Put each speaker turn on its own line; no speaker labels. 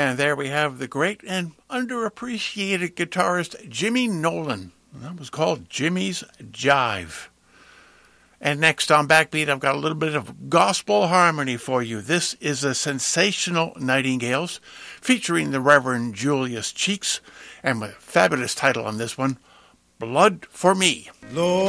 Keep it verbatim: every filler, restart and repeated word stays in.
And there we have the great and underappreciated guitarist Jimmy Nolan. That was called Jimmy's Jive. And next on Backbeat, I've got a little bit of gospel harmony for you. This is the Sensational Nightingales, featuring the Reverend Julius Cheeks, and with a fabulous title on this one, Blood for Me.
Lord.